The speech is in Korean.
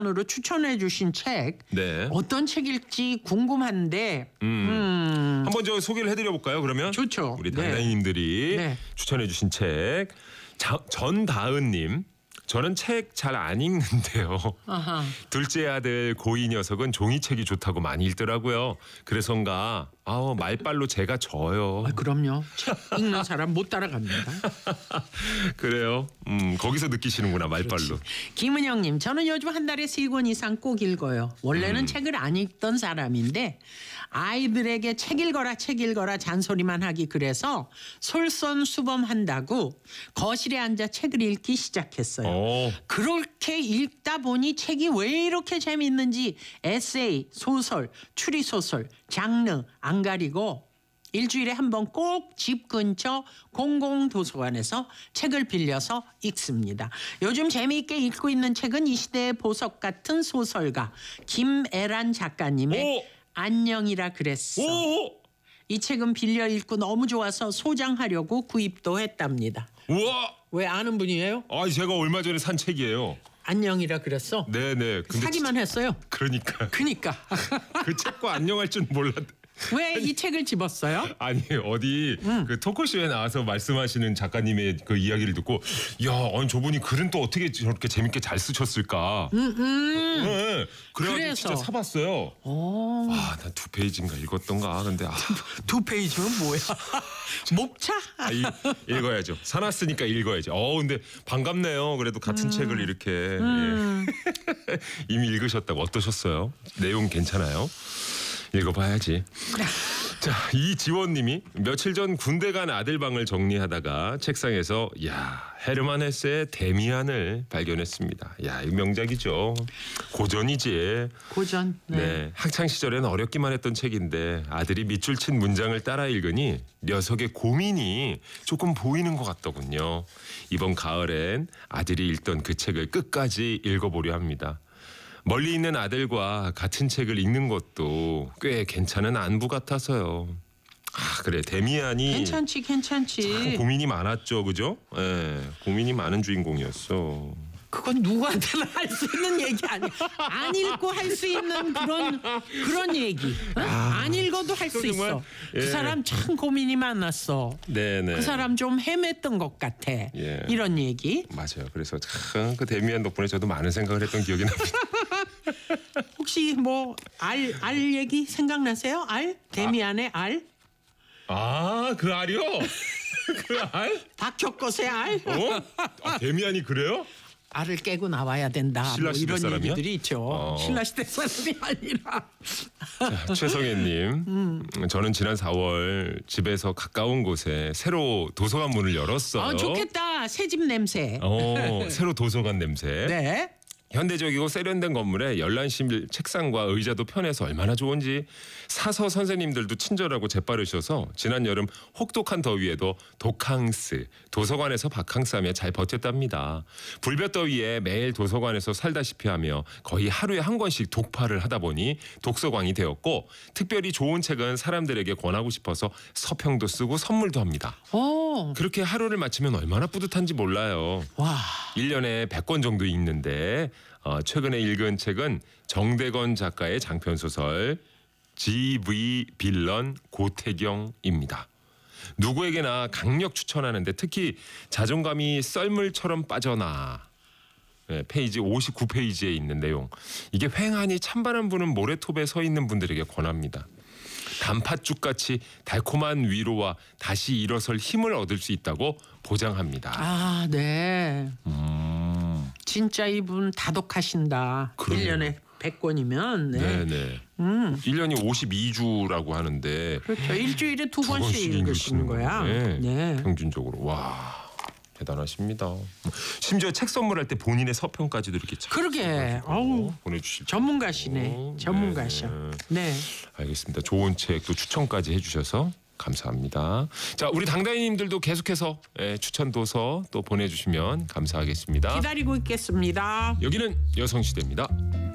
으로 추천해 주신 책 네. 어떤 책일지 궁금한데 한번 저 소개를 해드려 볼까요? 그러면 좋죠. 우리 네. 단장님들이 네. 추천해 주신 책. 전다은님. 저는 책 잘 안 읽는데요. 아하. 둘째 아들 고이 녀석은 종이책이 좋다고 많이 읽더라고요. 그래서인가 말빨로 제가 져요. 그럼요. 책 읽는 사람 못 따라갑니다. 그래요. 거기서 느끼시는구나 말빨로. 김은영님, 저는 요즘 한 달에 3권 이상 꼭 읽어요. 원래는 책을 안 읽던 사람인데 아이들에게 책 읽어라 잔소리만 하기 그래서 솔선수범한다고 거실에 앉아 책을 읽기 시작했어요. 그렇게 읽다 보니 책이 왜 이렇게 재미있는지 에세이, 소설, 추리소설, 장르 안 가리고 일주일에 한 번 꼭 집 근처 공공도서관에서 책을 빌려서 읽습니다. 요즘 재미있게 읽고 있는 책은 이 시대의 보석 같은 소설가 김애란 작가님의 안녕이라 그랬어. 이 책은 빌려 읽고 너무 좋아서 소장하려고 구입도 했답니다. 우와! 왜 아는 분이에요? 제가 얼마 전에 산 책이에요. 안녕이라 그랬어? 네네. 근데 사기만 했어요. 그러니까. 그 책과 안녕할 줄 몰랐. 왜 이 책을 집었어요? 아니 어디 그 토크쇼에 나와서 말씀하시는 작가님의 그 이야기를 듣고 아니 저분이 글은 또 어떻게 저렇게 재밌게 잘 쓰셨을까. 네, 그래가지고 진짜 사봤어요. 난 2페이지인가 읽었던가. 근데 2페이지면 뭐야? 목차? 읽어야죠. 사놨으니까 읽어야죠. 근데 반갑네요. 그래도 같은 책을 이렇게 예. 이미 읽으셨다고. 어떠셨어요? 내용 괜찮아요? 읽어봐야지. 자, 이지원님이 며칠 전 군대 간 아들 방을 정리하다가 책상에서 헤르만 헤세의 데미안을 발견했습니다. 이 명작이죠. 고전이지. 고전. 네. 학창 시절엔 어렵기만 했던 책인데 아들이 밑줄 친 문장을 따라 읽으니 녀석의 고민이 조금 보이는 것 같더군요. 이번 가을엔 아들이 읽던 그 책을 끝까지 읽어보려 합니다. 멀리 있는 아들과 같은 책을 읽는 것도 꽤 괜찮은 안부 같아서요. 그래 데미안이 괜찮지. 참 고민이 많았죠, 그죠? 고민이 많은 주인공이었어. 그건 누구한테나 할 수 있는 얘기 아니야. 안 읽고 할 수 있는 그런 얘기. 안 읽어도 할 수 있어. 그 사람 참 고민이 많았어. 네네. 그 사람 좀 헤맸던 것 같아. 이런 얘기. 맞아요. 그래서 참 그 데미안 덕분에 저도 많은 생각을 했던 기억이 납니다. 혹시 알 얘기 생각나세요? 데미안의 알? 그 알이요? 그 알? 박혁것의 알? 데미안이 그래요? 알을 깨고 나와야 된다. 신라 시대 이런 사람이야? 얘기들이 있죠. 신라 시대 사람이 아니라. 자, 최성애님, 저는 지난 4월 집에서 가까운 곳에 새로 도서관 문을 열었어요. 좋겠다. 새집 냄새. 새로 도서관 냄새. 네. 현대적이고 세련된 건물에 열람실 책상과 의자도 편해서 얼마나 좋은지 사서 선생님들도 친절하고 재빠르셔서 지난 여름 혹독한 더위에도 독항스, 도서관에서 바캉스 하며 잘 버텼답니다. 불볕더위에 매일 도서관에서 살다시피 하며 거의 하루에 한 권씩 독파를 하다 보니 독서광이 되었고 특별히 좋은 책은 사람들에게 권하고 싶어서 서평도 쓰고 선물도 합니다. 그렇게 하루를 마치면 얼마나 뿌듯한지 몰라요. 1년에 100권 정도 읽는데 최근에 읽은 책은 정대건 작가의 장편소설 G.V. 빌런 고태경입니다. 누구에게나 강력 추천하는데 특히 자존감이 썰물처럼 빠져나 페이지 59페이지에 있는 내용. 이게 횡하니 찬바람 부는 모래톱에 서 있는 분들에게 권합니다. 단팥죽같이 달콤한 위로와 다시 일어설 힘을 얻을 수 있다고 보장합니다. 네. 진짜 이분 다독하신다. 그럼요. 1년에 100권이면. 네네. 1년이 52주라고 하는데. 그렇죠. 일주일에 2권씩 읽으시는 거야. 네. 평균적으로. 대단하십니다. 심지어 책 선물할 때 본인의 서평까지도 이렇게 그러게. 보내주시고. 전문가시네. 전문가셔. 네. 알겠습니다. 좋은 책 또 추천까지 해주셔서 감사합니다. 자, 우리 당당이님들도 계속해서 추천 도서 또 보내주시면 감사하겠습니다. 기다리고 있겠습니다. 여기는 여성시대입니다.